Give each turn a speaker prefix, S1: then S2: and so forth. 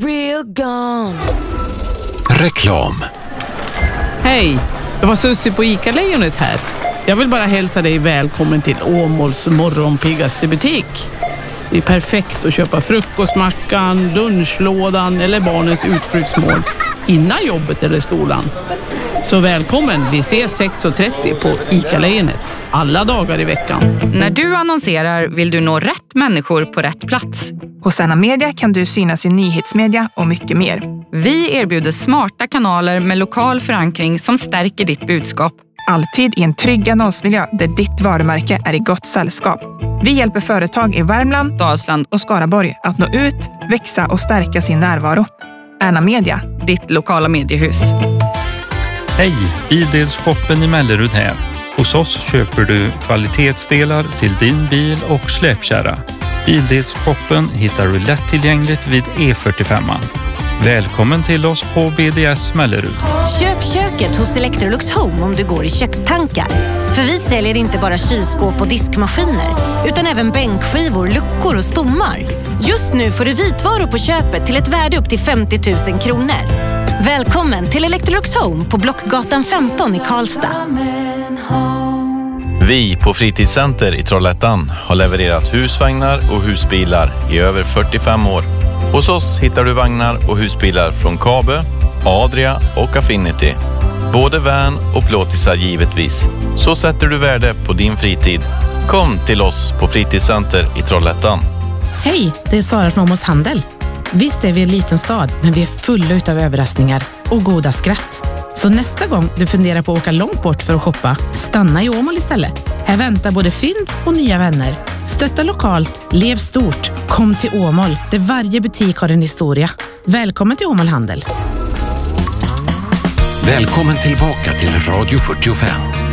S1: real gone.
S2: Reklam.
S3: Hej, det var Sussi på ICA-lejonet här. Jag vill bara hälsa dig välkommen till Åmåls morgonpiggaste butik. Det är perfekt att köpa frukostmackan, lunchlådan eller barnens utflyktsmål innan jobbet eller skolan. Så välkommen, vi ses 6:30 på ICA-lejonet alla dagar i veckan.
S4: När du annonserar vill du nå rätt människor på rätt plats.
S5: Hos Anna Media kan du synas i nyhetsmedia och mycket mer.
S4: Vi erbjuder smarta kanaler med lokal förankring som stärker ditt budskap.
S5: Alltid i en trygg annonsmiljö där ditt varumärke är i gott sällskap. Vi hjälper företag i Värmland, Dalsland och Skaraborg att nå ut, växa och stärka sin närvaro. Anna Media,
S4: Ditt lokala mediehus.
S6: Hej, Bildelshoppen i Mellerud här. Hos oss köper du kvalitetsdelar till din bil och släpkärra. Bildelshoppen hittar du lättillgängligt vid E45. Välkommen till oss på BDS Mellerud.
S1: Köp köket hos Electrolux Home om du går i kökstankar. För vi säljer inte bara kylskåp och diskmaskiner utan även bänkskivor, luckor och stommar. Just nu får du vitvaror på köpet till ett värde upp till 50 000 kronor. Välkommen till Electrolux Home på Blockgatan 15 i Karlstad.
S7: Vi på Fritidscenter i Trollhättan har levererat husvagnar och husbilar i över 45 år. Hos oss hittar du vagnar och husbilar från Kabe, Adria och Affinity. Både van och plåtisar givetvis. Så sätter du värde på din fritid. Kom till oss på Fritidscenter i Trollhättan.
S8: Hej, det är Sara från Åmåls Handel. Visst är vi en liten stad, men vi är fulla utav överraskningar och goda skratt. Så nästa gång du funderar på att åka långt bort för att shoppa, stanna i Åmål istället. Här väntar både fynd och nya vänner. Stötta lokalt, lev stort. Kom till Åmål, där varje butik har en historia. Välkommen till Åmål Handel.
S2: Välkommen tillbaka till Radio 45.